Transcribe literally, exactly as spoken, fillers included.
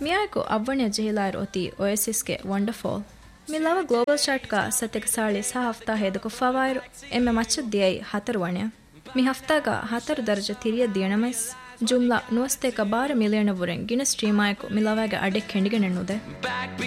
ಮಿಯಾಕು ಅವ್ವಣ್ಯ ಜಹಿಲಾಯರ್ ಒತಿ ಒಯಸಿಸ್ಗೆ ವಂಡರ್ಫಾಲ್ ಮಿಲವ global chart ಕಾ ಸತೆಕ ಸಾಳಿ ಸಹ ಹಫ್ತಾ ಹೇದಕು ಫವಾಯರು ಎಮ್ಮೆ ಮಚ್ಚ ದಿಯೈ ಹತರು ವಣ್ಯ ಮಿ ಹಫ್ತಾಗ ಹತರು ದರ್ಜ ತಿರಿಯ ದಿಯಣಮೈಸ್ ಜುಮ್ಲಾ ನುವಸ್ತೆಕ ಬಾರ ಮಿಲಿಯನ ವುರೆಂ ಗಿನ ಸ್ಟ್ರೀಮಾಯಕು ಮಿಲವಾಗ ಅಡೆ ಕೆಂಡಿಗೆ ನೆಣ್ಣುದೆ